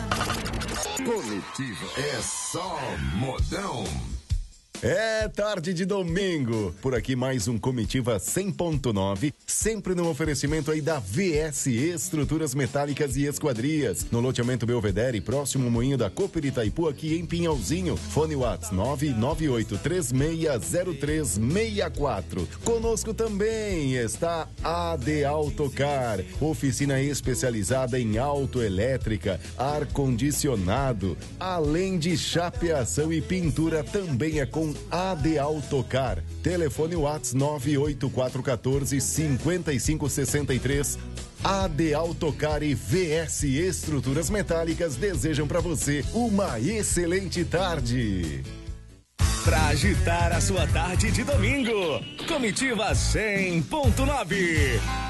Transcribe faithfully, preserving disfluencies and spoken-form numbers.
Comitiva é só modão. É tarde de domingo, por aqui mais um Comitiva cem ponto nove, sempre no oferecimento aí da V S Estruturas Metálicas e Esquadrias, no loteamento Belvedere, próximo Moinho da Cooper Itaipu, aqui em Pinhalzinho. Fone Whats nove nove oito três seis zero três seis quatro. Conosco também está a AD Autocar, oficina especializada em autoelétrica, ar-condicionado, além de chapeação e pintura, também é com A D Autocar. Telefone Whats nove oito quatro um quatro cinco cinco seis três. A D Autocar e V S Estruturas Metálicas desejam para você uma excelente tarde. Pra agitar a sua tarde de domingo, Comitiva cem ponto nove.